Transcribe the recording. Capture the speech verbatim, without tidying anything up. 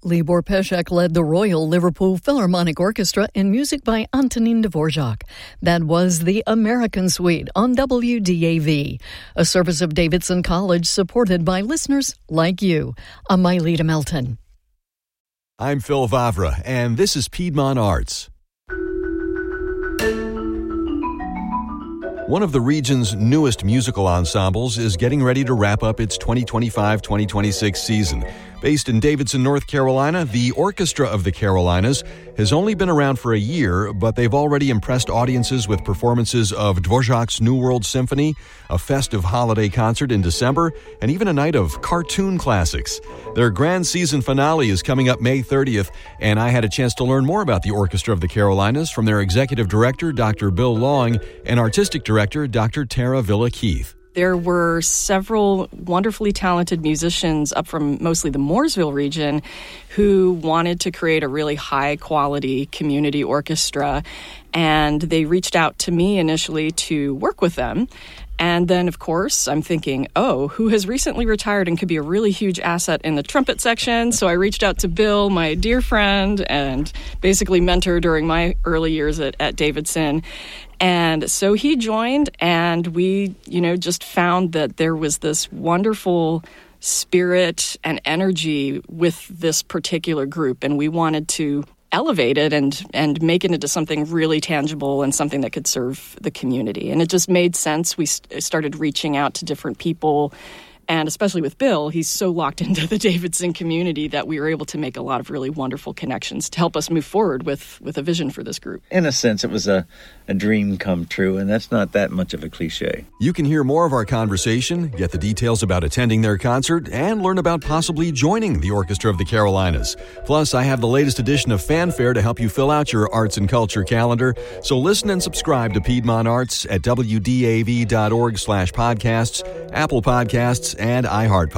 Libor Pesek led the Royal Liverpool Philharmonic Orchestra in music by Antonin Dvorak. That was the American Suite on W D A V, a service of Davidson College supported by listeners like you. I'm Myleta Melton. I'm Phil Vavra, and this is Piedmont Arts. One of the region's newest musical ensembles is getting ready to wrap up its twenty twenty-five twenty twenty-six season. Based in Davidson, North Carolina, the Orchestra of the Carolinas has only been around for a year, but they've already impressed audiences with performances of Dvorak's New World Symphony, a festive holiday concert in December, and even a night of cartoon classics. Their grand season finale is coming up May thirtieth, and I had a chance to learn more about the Orchestra of the Carolinas from their executive director, Doctor Bill Long, and artistic director, Doctor Tara Villa-Keith. There were several wonderfully talented musicians up from mostly the Mooresville region who wanted to create a really high-quality community orchestra, and they reached out to me initially to work with them. And then, of course, I'm thinking, oh, who has recently retired and could be a really huge asset in the trumpet section? So I reached out to Bill, my dear friend, and basically mentor during my early years at, at Davidson. And so he joined, and we, you know, just found that there was this wonderful spirit and energy with this particular group, and we wanted to elevate it and and make it into something really tangible and something that could serve the community. And it just made sense. We st- started reaching out to different people, and especially with Bill, he's so locked into the Davidson community that we were able to make a lot of really wonderful connections to help us move forward with, with a vision for this group. In a sense, it was a, a dream come true, and that's not that much of a cliche. You can hear more of our conversation, get the details about attending their concert, and learn about possibly joining the Orchestra of the Carolinas. Plus, I have the latest edition of Fanfare to help you fill out your arts and culture calendar. So listen and subscribe to Piedmont Arts at W D A V dot org slash podcasts, Apple Podcasts, and iHeart